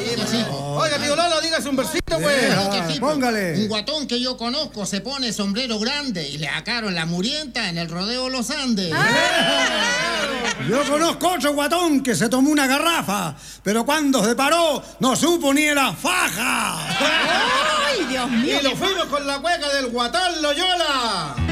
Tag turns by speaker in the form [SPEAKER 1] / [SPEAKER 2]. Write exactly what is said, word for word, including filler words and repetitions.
[SPEAKER 1] que sí.
[SPEAKER 2] Oiga, tío Lolo, dígase un versito, pues.
[SPEAKER 1] Claro que sí, pues.
[SPEAKER 3] Póngale.
[SPEAKER 1] Un guatón que yo conozco se pone sombrero grande y le sacaron la murienta en el rodeo Los Andes.
[SPEAKER 3] Yo conozco otro guatón que se tomó una garrafa, pero cuando se paró no supo ni la faja.
[SPEAKER 4] ¡Ay, Dios mío!
[SPEAKER 2] Y lo fuimos con la cueca del Guatón Loyola.